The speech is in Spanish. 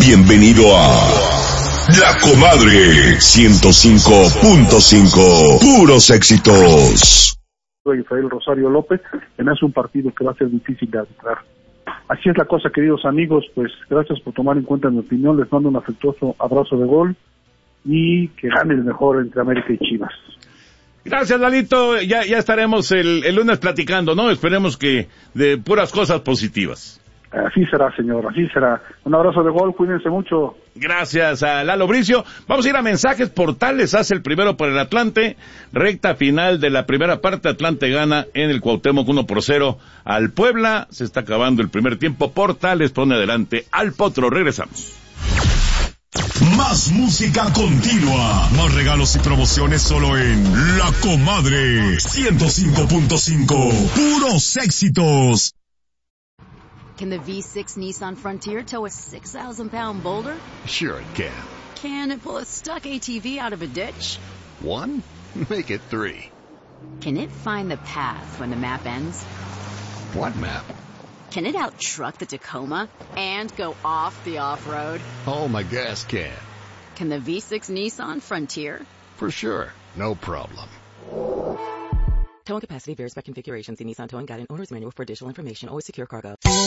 Bienvenido a La Comadre 105.5. Puros éxitos. Soy Rafael Rosario López, que me hace un partido que va a ser difícil de arbitrar. Así es la cosa, queridos amigos, pues gracias por tomar en cuenta mi opinión, les mando un afectuoso abrazo de gol y que gane el mejor entre América y Chivas. Gracias, Lalito, ya estaremos el lunes platicando, ¿no? Esperemos que de puras cosas positivas. Así será, señor, así será. Un abrazo de gol, cuídense mucho. Gracias a Lalo Bricio. Vamos a ir a mensajes. Portales hace el primero por el Atlante. Recta final de la primera parte. Atlante gana en el Cuauhtémoc 1-0 al Puebla. Se está acabando el primer tiempo. Portales pone adelante al Potro. Regresamos. Más música continua. Más regalos y promociones solo en La Comadre 105.5. Puros éxitos. Can the V6 Nissan Frontier tow a 6,000-pound boulder? Sure it can. Can it pull a stuck ATV out of a ditch? 1? Make it 3. Can it find the path when the map ends? What map? Can it out-truck the Tacoma and go off the off-road? Oh, my gas can. Can the V6 Nissan Frontier? For sure. No problem. Towing capacity varies by configuration. See Nissan Towing Guide and Owner's Manual for additional information. Always secure cargo.